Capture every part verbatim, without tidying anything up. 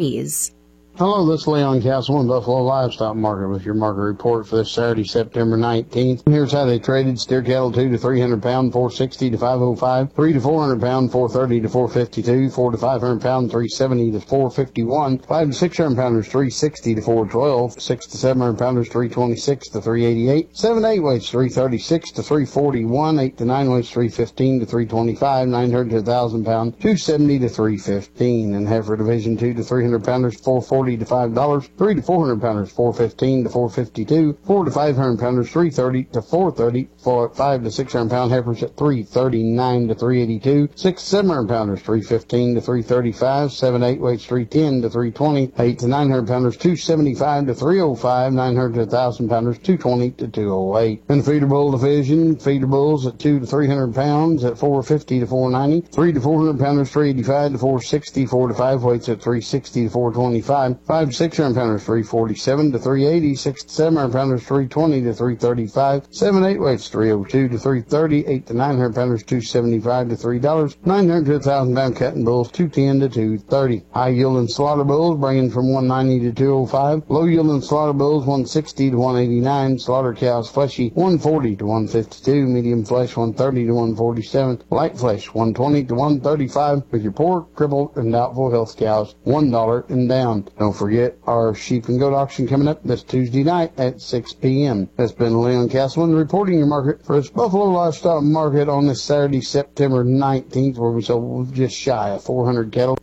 Hello, this is Leon Castleman, Buffalo Livestock Market with your market report for this Saturday, September nineteenth. Here's how they traded. Steer cattle two to three hundred pound, four sixty to five oh five. three to four hundred pound, four thirty to four fifty-two. four to five hundred pound, three seventy to four fifty-one. five to six hundred pounders, three sixty to four twelve. six to seven hundred pounders, three twenty-six to three eighty-eight. seven to eight weights, three thirty-six to three forty-one. eight to nine weights, three fifteen to three twenty-five. nine hundred to one thousand pound, two seventy to three fifteen. And heifer division two to three hundred pounders, four forty to five dollars. three to four hundred pounders, four fifteen to four fifty-two. four to five hundred pounders, three thirty to four thirty. four, five to six hundred pound heifers at three thirty-nine to three eighty-two. six to seven hundred pounders, three fifteen to three thirty-five. seven to eight weights, three ten to three twenty. eight to nine hundred pounders, two seventy-five to three oh five. nine hundred to one thousand pounders, two twenty to two oh eight. In the feeder bull division, feeder bulls at two to three hundred pounds at four fifty to four ninety. three to four hundred pounders, three eighty-five to four sixty. four to five weights at three sixty to four twenty-five. five to six hundred pounders, three forty-seven to three eighty. six to seven hundred pounders, three twenty to three thirty-five. seven to eight weights, three oh two to three thirty. eight to nine hundred pounders, two seventy-five to three dollars. nine hundred to one thousand pound cutting bulls, two ten to two thirty. High yielding slaughter bulls bringing from one ninety to two oh five. Low yielding slaughter bulls, one sixty to one eighty-nine. Slaughter cows fleshy, one forty to one fifty-two. Medium flesh, one thirty to one forty-seven. Light flesh, one twenty to one thirty-five. With your poor, crippled, and doubtful health cows, one dollar and down. Don't forget our sheep and goat auction coming up this Tuesday night at six p.m. That's been Leon Castleman reporting your market for this Buffalo Livestock Market on this Saturday, September nineteenth, where we sold just shy of four hundred cattle.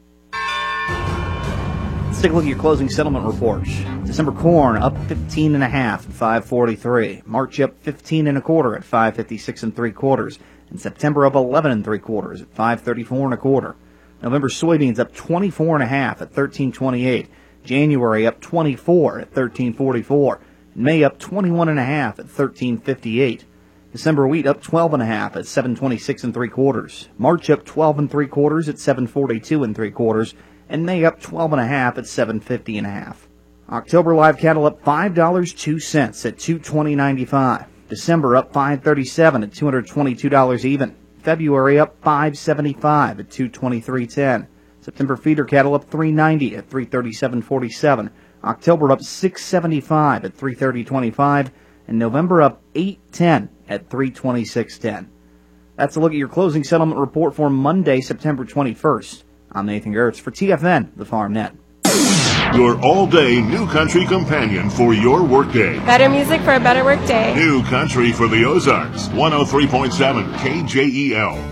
Let's take a look at your closing settlement reports. December corn up fifteen and a half at five forty-three. March up fifteen and a quarter at five fifty-six and three quarters. And September up eleven and three quarters at five thirty-four and a quarter. November soybeans up twenty-four and a half at thirteen twenty-eight. January up twenty-four at thirteen forty-four. May up twenty-one and a half at thirteen fifty-eight. December wheat up twelve and a half at seven twenty-six and three quarters. March up twelve and three quarters at seven forty-two and three quarters. And May up twelve and a half at seven fifty and a half. October live cattle up five dollars and two cents at two twenty ninety-five. December up five thirty-seven at two hundred twenty-two dollars even. February up five seventy-five at two twenty-three ten. September feeder cattle up three ninety at three thirty-seven forty-seven. October up six seventy-five at three thirty twenty-five. And November up eight ten at three twenty-six ten. That's a look at your closing settlement report for Monday, September twenty-first. I'm Nathan Gertz for T F N, the Farm Net. Your all-day New Country companion for your workday. Better music for a better workday. New Country for the Ozarks. one oh three point seven K J E L.